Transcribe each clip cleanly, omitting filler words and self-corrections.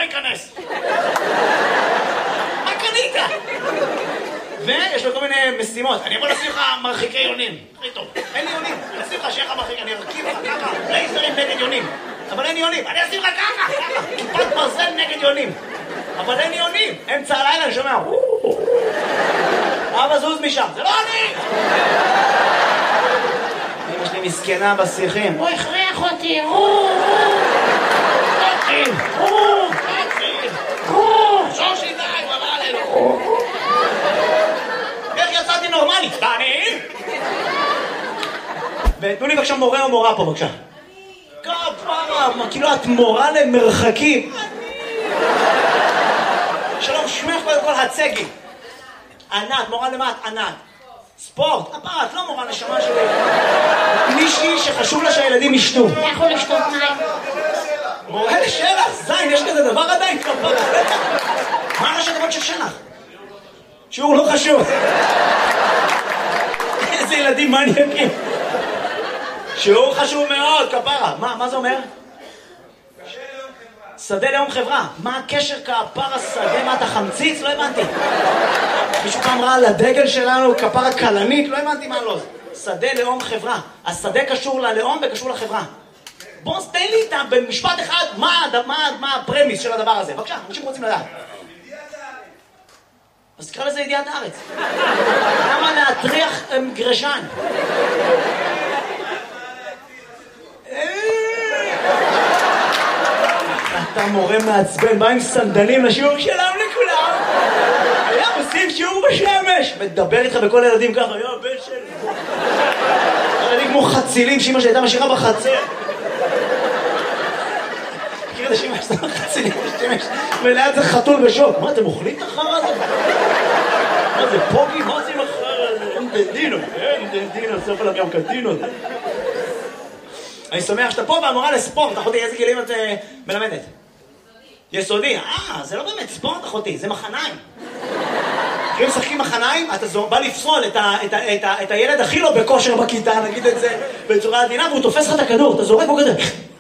ייכנס. מה קנית? ויש לו כל מיני משימות. אני יכול לשים לך מרחיקי יונים. הכי טוב. אין לי יונים. אני אשים לך שיהיה לך מרחיק, אני ארכיב לך ככה. לייזרים נגד יונים. אבל אין יונים. אני אשים לך ככה. כיפת ברזל נגד יונים. אבל אין יונים. אמצע הלילה אני שומע. אבא זוז משם. זה לא אני! אמא שלי מסכנה בשיחים. הוא הכריח אותי. שושי די, בבא עלינו. איך יצאתי נורמלי? תעני? ותנו לי בבקשה מורה או מורה פה בבקשה. כפרה, כאילו את מורה למרחקים. שלום, שמך קודם כל הצגי. ענת, מורה למה את? ענת. ספורט, כפרה, את לא מורה נשמה שלי. מישהי שחשוב לה שהילדים ישתו. לכו לשתות מים. מורה לשלח, זין, יש כזה דבר עדיין? כפרה, מה ראשי תיבות של שלח? שיעור לא חשוב. איזה ילדים מניאקים. שיעור חשוב מאוד, כפרה. מה זה אומר? שדה ליום חברה. מה הקשר כפרה שדה? מה אתה חמציץ? לא הבנתי. מישהו פעם ראה על הדגל שלנו כפרה קלנית? לא הבנתי מה לא. שדה ליום חברה. השדה קשור ללאום וקשור לחברה. בוא תן לי איתה במשפט אחד מה הפרמיס של הדבר הזה. בבקשה, אנשים רוצים לדעת. אז תקרא לזה ידיעת הארץ. למה להטריח גרשן? אתה מורה מעצבן, בא עם סנדלים לשיעור שלם לכולם. היה עושים שיעור בשמש. מדבר איתך בכל ילדים ככה, יו, בן של... ילדים כמו חצילים, שאמא שהייתה משאירה בחצר. מכיר את השאמא שאתה חצילים בשמש? וליד זה חתול בשוק. מה, אתם אוכלים את החרא הזה? מה זה פוגי? מה זה עם החרא הזה? אין דדינו, סוף עליו גם קדינו. אני שמח שאתה פה והמורה לספורט, אחותי, איזה גילים את מלמדת? יסודי. זה לא באמת ספורט, אחותי, זה מחניים. כשהם משחקים מחניים, אתה בא לפסול את הילד הכי לא בכושר בכיתה, נגיד את זה בצורה עדינה, והוא תופס לך את הכדור, אתה זורק בו כזה.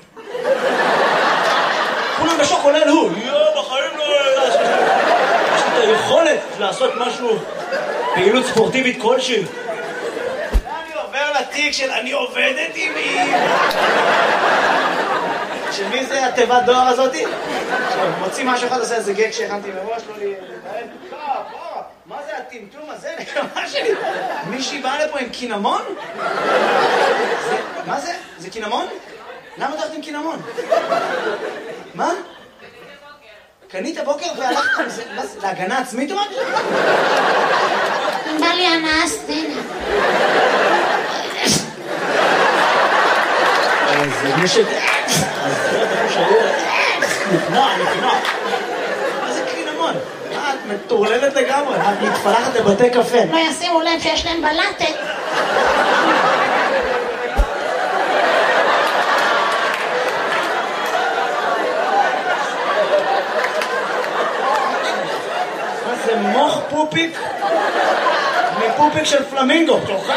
כולם בשוק עולה לו, בחיים לא... יש לי את היכולת לעשות משהו, פעילות ספורטיבית כלשהי. לתיק של אני עובדת עם מי. של מי זה התיבת דואר הזאתי? מוציא משהו אחד, עושה איזה גג שהכנתי מראש, לא להתנהל. מה זה הטמטום הזה? נקמה שלי. מישהי באה לפה עם קינמון? מה זה? זה קינמון? למה אתה הולכת עם קינמון? מה? קנית בוקר והלכת עם זה? להגנה עצמית או משהו? בא לי הנאה סצנה. זה מי ש... נפנוע. מה זה קינמון? את מטורללת לגמרי, את מתפלחת לבתי קפה. לא ישימו לב שיש להם בלטה. מה זה מוח פופיק? מפופיק של פלמינגו. תוכה!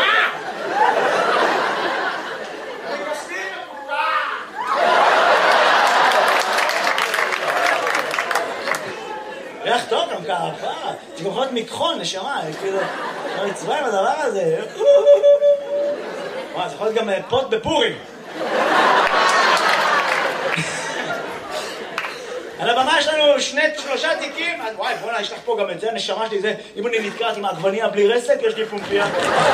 איך טוב גם ככה, שגם יכולות מכחול, נשמה, כאילו, לא נצבע עם הדבר הזה. זה יכול להיות גם פוט בפורים. על הבמה יש לנו 3 תיקים, וואי, בוא'נה, יש לך פה גם את זה, נשמה שלי, זה, אם אני נתקעת עם העגבניה בלי רסק, יש לי פומפיה.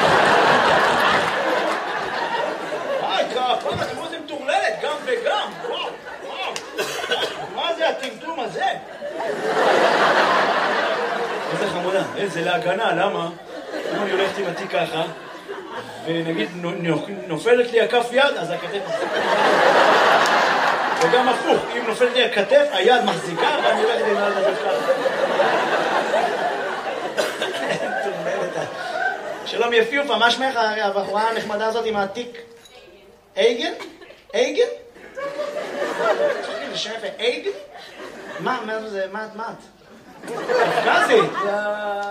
וואי, כפה, תראו זה מטורללת, גם וגם, וואו. מה זה הטמטום הזה? איזה חמודה, איזה להגנה, למה? אם אני הולכת עם התיק ככה, ונגיד נופלת לי הכף יד, אז הכתף... וגם הפוך, אם נופלת לי הכתף, היד מחזיקה, ואני הולכת עם היד הזאת ככה. שלום יפיופה, מה שמך הבחורה הנחמדה הזאת עם התיק? אייגן? אייגן? זה שם יפה, אייגן? מה את? קפקזית?